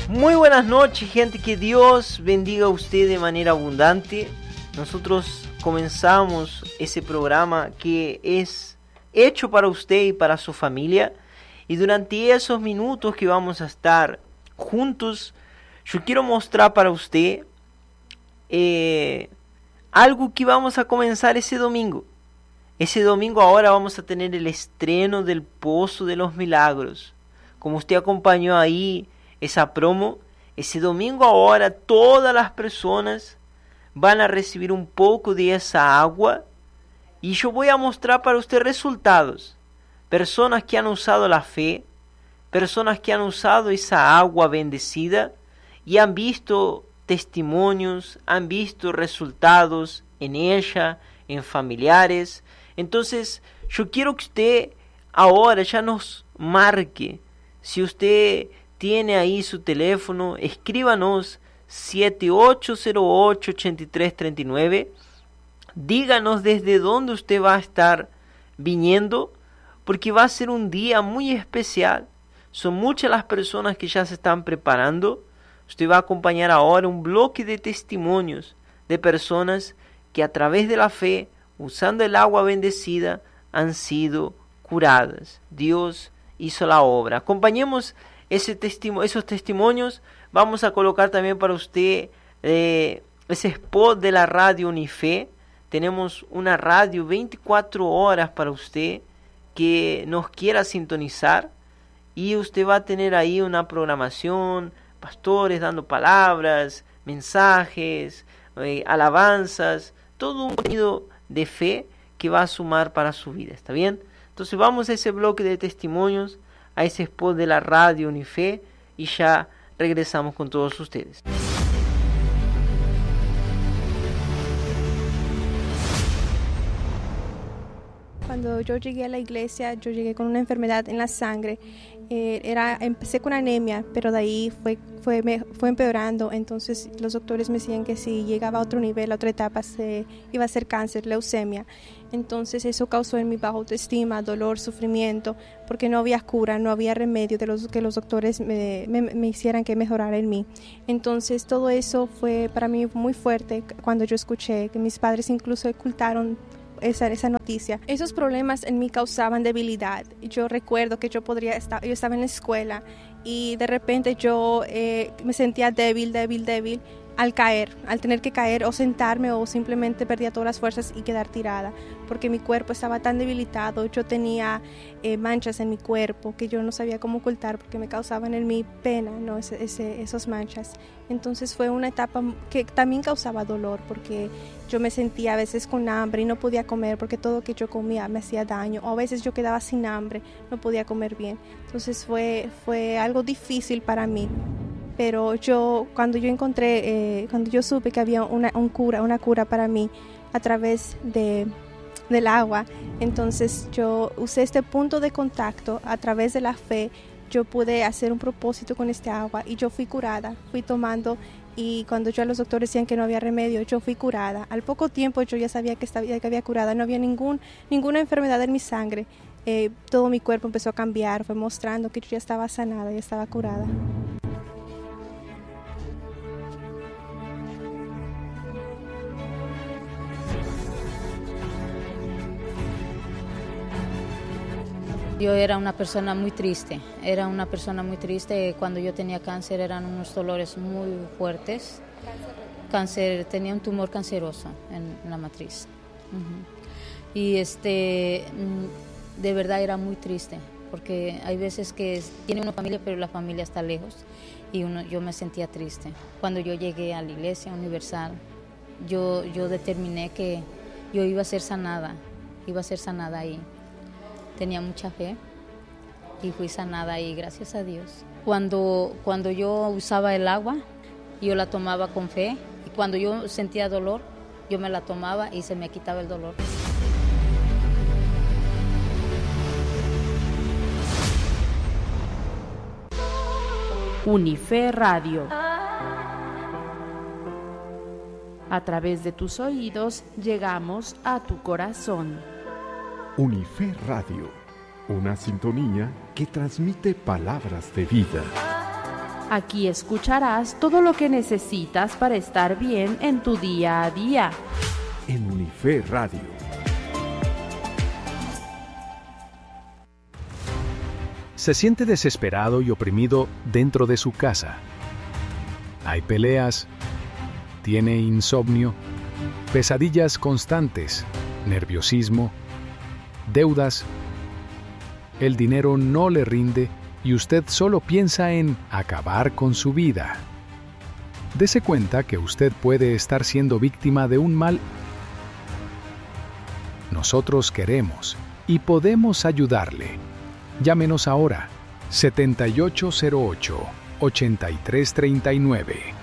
Muy buenas noches, gente, que Dios bendiga a usted de manera abundante. Nosotros comenzamos ese programa que es hecho para usted y para su familia, y durante esos minutos que vamos a estar juntos, yo quiero mostrar para usted algo que vamos a comenzar ese domingo. Ese domingo ahora vamos a tener el estreno del Pozo de los Milagros. Como usted acompañó ahí esa promo, ese domingo ahora todas las personas van a recibir un poco de esa agua, y yo voy a mostrar para usted resultados. Personas que han usado la fe, personas que han usado esa agua bendecida y han visto testimonios, han visto resultados en ella, en familiares. Entonces yo quiero que usted ahora ya nos marque. Si usted tiene ahí su teléfono, escríbanos 7808-8339. Díganos desde dónde usted va a estar viniendo, porque va a ser un día muy especial. Son muchas las personas que ya se están preparando. Usted va a acompañar ahora un bloque de testimonios de personas que a través de la fe, usando el agua bendecida, han sido curadas. Dios hizo la obra. Acompañemos esos testimonios. Vamos a colocar también para usted ese spot de la radio Unife. Tenemos una radio 24 horas para usted que nos quiera sintonizar, y usted va a tener ahí una programación, pastores dando palabras, mensajes, alabanzas, todo un contenido de fe que va a sumar para su vida. ¿Está bien? Entonces vamos a ese bloque de testimonios, a ese spot de la radio Unife, y ya regresamos con todos ustedes. Cuando yo llegué a la iglesia, yo llegué con una enfermedad en la sangre. Empecé con anemia, pero de ahí fue empeorando. Entonces los doctores me decían que si llegaba a otro nivel, a otra etapa, iba a ser cáncer, leucemia. Entonces eso causó en mi baja autoestima, dolor, sufrimiento, porque no había cura, no había remedio de que los doctores me hicieran que mejorara en mí. Entonces todo eso fue para mí muy fuerte cuando yo escuché que mis padres incluso ocultaron esa noticia. Esos problemas en mí causaban debilidad. Yo recuerdo que yo estaba en la escuela y de repente yo me sentía débil al tener que caer o sentarme, o simplemente perdía todas las fuerzas y quedar tirada, porque mi cuerpo estaba tan debilitado. Yo tenía manchas en mi cuerpo que yo no sabía cómo ocultar porque me causaban en mí pena, ¿no? Esas manchas. Entonces fue una etapa que también causaba dolor, porque yo me sentía a veces con hambre y no podía comer porque todo que yo comía me hacía daño, o a veces yo quedaba sin hambre, no podía comer bien. Entonces fue algo difícil para mí. Pero cuando yo supe que había una cura para mí a través del agua, entonces yo usé este punto de contacto a través de la fe. Yo pude hacer un propósito con este agua y yo fui curada, fui tomando, y cuando los doctores decían que no había remedio, yo fui curada. Al poco tiempo yo ya sabía que había curada, no había ninguna enfermedad en mi sangre. Todo mi cuerpo empezó a cambiar, fue mostrando que yo ya estaba sanada, ya estaba curada. Yo era una persona muy triste, cuando yo tenía cáncer eran unos dolores muy fuertes. Tenía un tumor canceroso en la matriz. Y de verdad era muy triste, porque hay veces que tiene una familia pero la familia está lejos, y yo me sentía triste. Cuando yo llegué a la Iglesia Universal, yo determiné que yo iba a ser sanada ahí. Tenía mucha fe y fui sanada ahí, gracias a Dios. Cuando yo usaba el agua, yo la tomaba con fe, y cuando yo sentía dolor, yo me la tomaba y se me quitaba el dolor. Unife Radio. A través de tus oídos llegamos a tu corazón. Unife Radio, una sintonía que transmite palabras de vida. Aquí escucharás todo lo que necesitas para estar bien en tu día a día. En Unife Radio. Se siente desesperado y oprimido dentro de su casa. Hay peleas, tiene insomnio, pesadillas constantes, nerviosismo, deudas. El dinero no le rinde y usted solo piensa en acabar con su vida. Dese cuenta que usted puede estar siendo víctima de un mal. Nosotros queremos y podemos ayudarle. Llámenos ahora, 7808-8339.